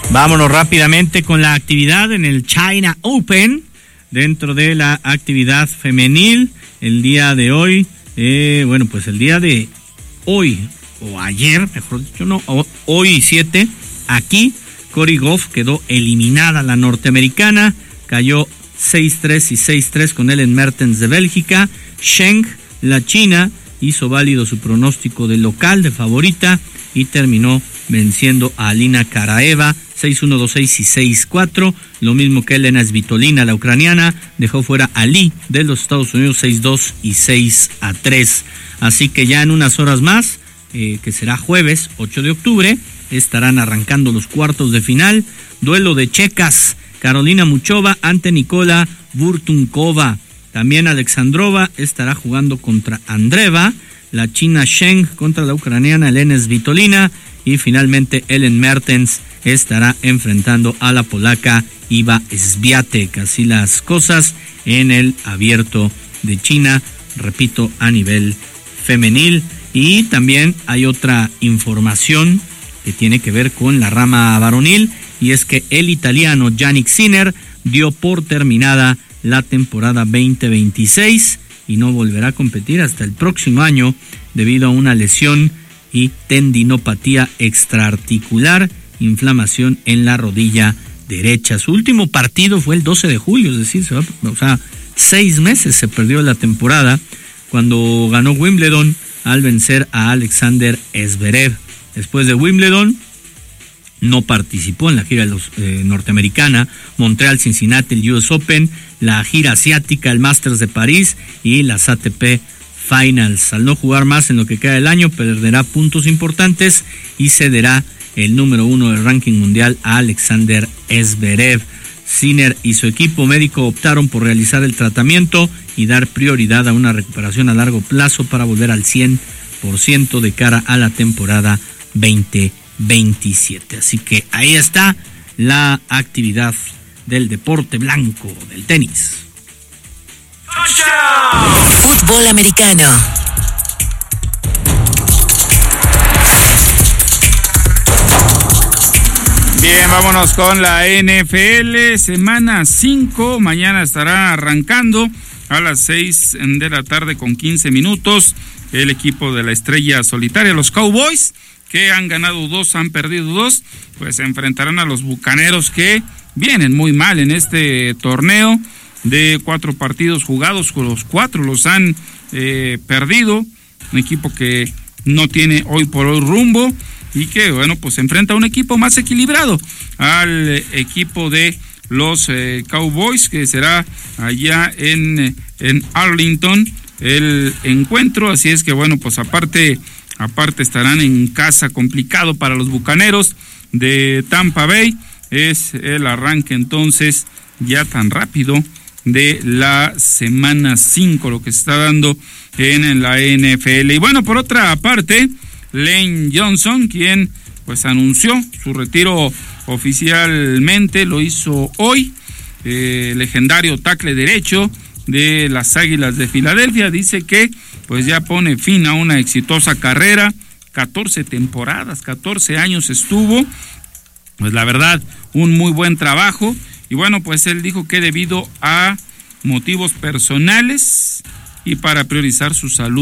Vámonos rápidamente con la actividad en el China Open. Dentro de la actividad femenil, el día de hoy, el día de hoy, o ayer, mejor dicho, no, hoy 7, aquí, Cory Gauff quedó eliminada, la norteamericana, cayó 6-3 y 6-3 con Ellen Mertens de Bélgica. Sheng, la china, hizo válido su pronóstico de local, de favorita, y terminó venciendo a Alina Karaeva 6-1, 2-6 y 6-4, lo mismo que Elena Svitolina, la ucraniana, dejó fuera a Lee de los Estados Unidos 6-2 y 6-3. Así que ya en unas horas más, que será jueves 8 de octubre, estarán arrancando los cuartos de final. Duelo de checas, Karolina Muchova ante Nikola Burtunkova. También Alexandrova estará jugando contra Andreeva, la china Sheng contra la ucraniana Elena Svitolina, y finalmente Ellen Mertens estará enfrentando a la polaca Iga Swiatek. Así las cosas en el abierto de China, repito, a nivel femenil. Y también hay otra información que tiene que ver con la rama varonil, y es que el italiano Jannik Sinner dio por terminada la temporada 2026 y no volverá a competir hasta el próximo año debido a una lesión y tendinopatía extraarticular, inflamación en la rodilla derecha. Su último partido fue el 12 de julio, es decir, 6 meses se perdió la temporada, cuando ganó Wimbledon al vencer a Alexander Zverev. Después de Wimbledon no participó en la gira de los norteamericana, Montreal, Cincinnati, el US Open, la gira asiática, el Masters de París y las ATP Finals. Al no jugar más en lo que queda del año, perderá puntos importantes y cederá el número 1 del ranking mundial a Alexander Zverev. Sinner y su equipo médico optaron por realizar el tratamiento y dar prioridad a una recuperación a largo plazo para volver al 100% de cara a la temporada 2027. Así que ahí está la actividad del deporte blanco, del tenis. Fútbol americano. Bien, vámonos con la NFL, semana 5, mañana estará arrancando a las 6 de la tarde con 15 minutos, el equipo de la estrella solitaria, los Cowboys, que han ganado 2, han perdido 2, pues se enfrentarán a los Bucaneros, que vienen muy mal en este torneo. De 4 partidos jugados, los 4 los han perdido, un equipo que no tiene hoy por hoy rumbo y que, bueno, pues se enfrenta a un equipo más equilibrado, al equipo de los Cowboys, que será allá en Arlington el encuentro. Así es que, bueno, pues aparte estarán en casa, complicado para los Bucaneros de Tampa Bay. Es el arranque entonces ya tan rápido de la semana 5, lo que se está dando en la NFL. Y bueno, por otra parte, Lane Johnson, quien pues anunció su retiro oficialmente, lo hizo hoy, legendario tackle derecho de las Águilas de Filadelfia, dice que pues ya pone fin a una exitosa carrera, 14 temporadas, 14 años estuvo, pues la verdad, un muy buen trabajo. Y bueno, pues él dijo que debido a motivos personales y para priorizar su salud